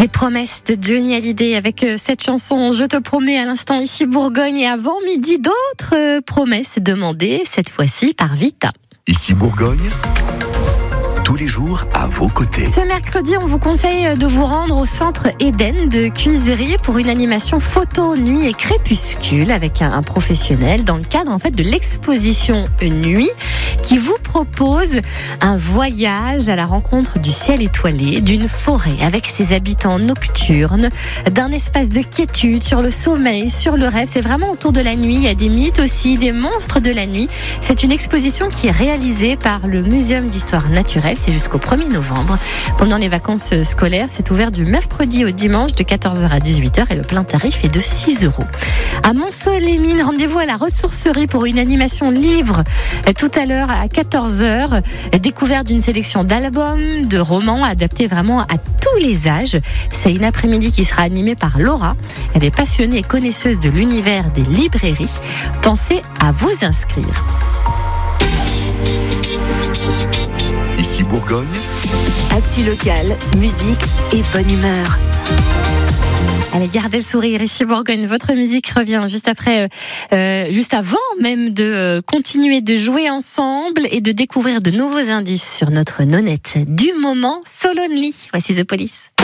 Les promesses de Johnny Hallyday avec cette chanson Je te promets à l'instant ici Bourgogne et avant midi d'autres promesses demandées cette fois-ci par Vita. Ici Bourgogne, tous les jours à vos côtés. Ce mercredi, on vous conseille de vous rendre au centre Eden de Cuisery pour une animation photo nuit et crépuscule avec un professionnel dans le cadre en fait de l'exposition Nuit qui vous propose un voyage à la rencontre du ciel étoilé, d'une forêt avec ses habitants nocturnes, d'un espace de quiétude sur le sommeil, sur le rêve. C'est vraiment autour de la nuit. Il y a des mythes aussi, des monstres de la nuit. C'est une exposition qui est réalisée par le Muséum d'Histoire Naturelle. C'est jusqu'au 1er novembre. Pendant les vacances scolaires, c'est ouvert du mercredi au dimanche de 14h à 18h et le plein tarif est de 6 €. À Montceau-les-Mines, rendez-vous à la ressourcerie pour une animation livre tout à l'heure à 14h. Découverte d'une sélection d'albums, de romans adaptés vraiment à tous les âges. C'est une après-midi qui sera animée par Laura. Elle est passionnée et connaisseuse de l'univers des librairies. Pensez à vous inscrire. Ici Bourgogne, Actu locale, musique et bonne humeur. Allez, gardez le sourire. Ici Bourgogne, votre musique revient juste après, juste avant même de continuer de jouer ensemble et de découvrir de nouveaux indices sur notre nonnette du moment, So Lonely. Voici The Police.